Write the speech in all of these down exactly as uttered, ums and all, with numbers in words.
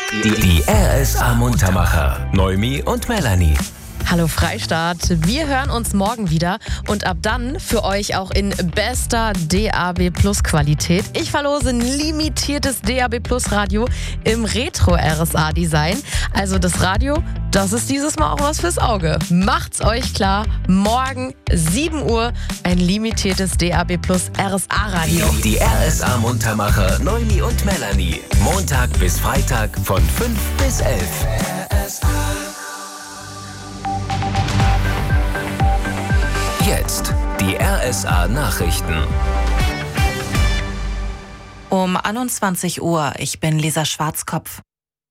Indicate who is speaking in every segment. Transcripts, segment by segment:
Speaker 1: Die, die R S A Muntermacher, Noemi und Melanie.
Speaker 2: Hallo Freistaat, wir hören uns morgen wieder und ab dann für euch auch in bester D A B Plus Qualität. Ich verlose ein limitiertes D A B Plus Radio im Retro-R S A-Design. Also das Radio, das ist dieses Mal auch was fürs Auge. Macht's euch klar, morgen sieben Uhr ein limitiertes D A B Plus R S A-Radio.
Speaker 1: Die, die R S A Muntermacher, Noemi und Melanie. Montag bis Freitag von fünf bis elf. R S A. Jetzt die R S A Nachrichten.
Speaker 3: Um einundzwanzig Uhr, ich bin Lisa Schwarzkopf.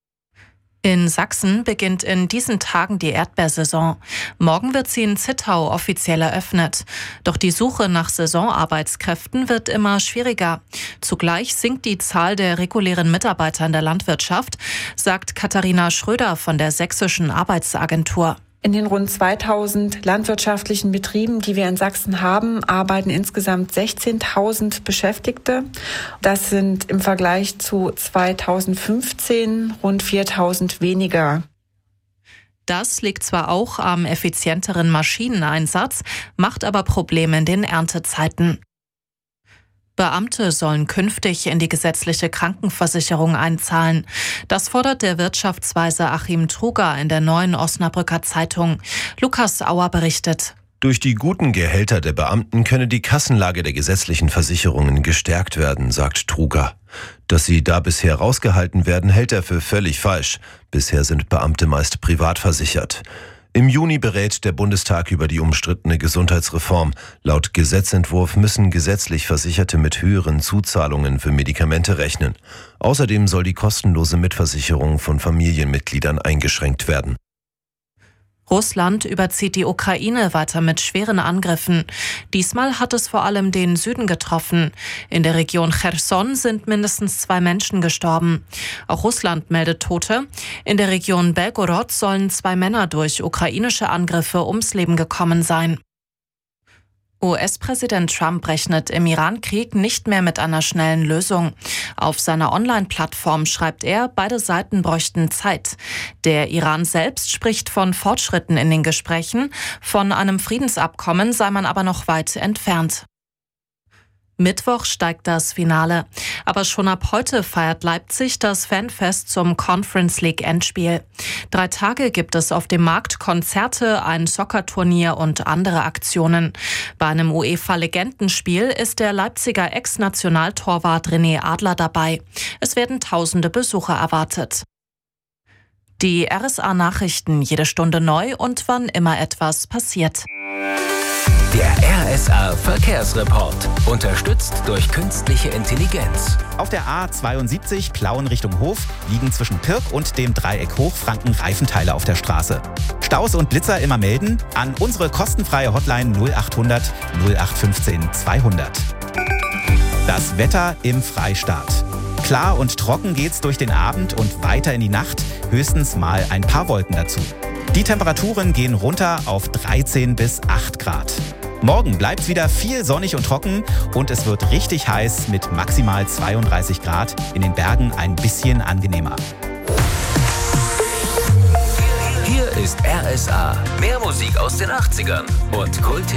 Speaker 3: In Sachsen beginnt in diesen Tagen die Erdbeersaison. Morgen wird sie in Zittau offiziell eröffnet. Doch die Suche nach Saisonarbeitskräften wird immer schwieriger. Zugleich sinkt die Zahl der regulären Mitarbeiter in der Landwirtschaft, sagt Katharina Schröder von der Sächsischen Arbeitsagentur.
Speaker 4: In den rund zweitausend landwirtschaftlichen Betrieben, die wir in Sachsen haben, arbeiten insgesamt sechzehntausend Beschäftigte. Das sind im Vergleich zu zweitausendfünfzehn rund viertausend weniger.
Speaker 3: Das liegt zwar auch am effizienteren Maschineneinsatz, macht aber Probleme in den Erntezeiten. Beamte sollen künftig in die gesetzliche Krankenversicherung einzahlen. Das fordert der Wirtschaftsweise Achim Truger in der Neuen Osnabrücker Zeitung. Lukas Auer berichtet.
Speaker 5: Durch die guten Gehälter der Beamten könne die Kassenlage der gesetzlichen Versicherungen gestärkt werden, sagt Truger. Dass sie da bisher rausgehalten werden, hält er für völlig falsch. Bisher sind Beamte meist privat versichert. Im Juni berät der Bundestag über die umstrittene Gesundheitsreform. Laut Gesetzentwurf müssen gesetzlich Versicherte mit höheren Zuzahlungen für Medikamente rechnen. Außerdem soll die kostenlose Mitversicherung von Familienmitgliedern eingeschränkt werden.
Speaker 3: Russland überzieht die Ukraine weiter mit schweren Angriffen. Diesmal hat es vor allem den Süden getroffen. In der Region Cherson sind mindestens zwei Menschen gestorben. Auch Russland meldet Tote. In der Region Belgorod sollen zwei Männer durch ukrainische Angriffe ums Leben gekommen sein. U S-Präsident Trump rechnet im Iran-Krieg nicht mehr mit einer schnellen Lösung. Auf seiner Online-Plattform schreibt er, beide Seiten bräuchten Zeit. Der Iran selbst spricht von Fortschritten in den Gesprächen. Von einem Friedensabkommen sei man aber noch weit entfernt. Mittwoch steigt das Finale. Aber schon ab heute feiert Leipzig das Fanfest zum Conference League Endspiel. Drei Tage gibt es auf dem Markt Konzerte, ein Soccerturnier und andere Aktionen. Bei einem UEFA-Legendenspiel ist der Leipziger Ex-Nationaltorwart René Adler dabei. Es werden tausende Besucher erwartet. Die R S A-Nachrichten jede Stunde neu und wann immer etwas passiert.
Speaker 1: Der R S A Verkehrsreport, unterstützt durch künstliche Intelligenz.
Speaker 6: Auf der A zweiundsiebzig Plauen Richtung Hof liegen zwischen Pirk und dem Dreieck Hochfranken Reifenteile auf der Straße. Staus und Blitzer immer melden an unsere kostenfreie Hotline null achthundert null acht fünfzehn zweihundert. Das Wetter im Freistaat. Klar und trocken geht's durch den Abend und weiter in die Nacht, höchstens mal ein paar Wolken dazu. Die Temperaturen gehen runter auf dreizehn bis acht Grad. Morgen bleibt's wieder viel sonnig und trocken und es wird richtig heiß mit maximal zweiunddreißig Grad, in den Bergen ein bisschen angenehmer.
Speaker 1: Hier ist R S A. Mehr Musik aus den achtzigern und Kult.